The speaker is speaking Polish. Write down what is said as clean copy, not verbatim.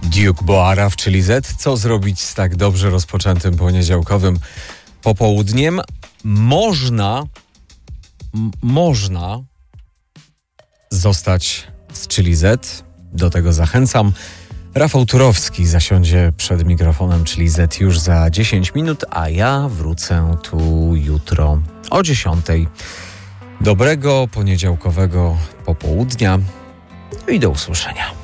Duke Boara w Chili Z. Co zrobić z tak dobrze rozpoczętym poniedziałkowym popołudniem? Można zostać z Chili Z. Do tego zachęcam. Rafał Turowski zasiądzie przed mikrofonem Chili Z już za 10 minut, a ja wrócę tu jutro o 10. Dobrego poniedziałkowego popołudnia i do usłyszenia.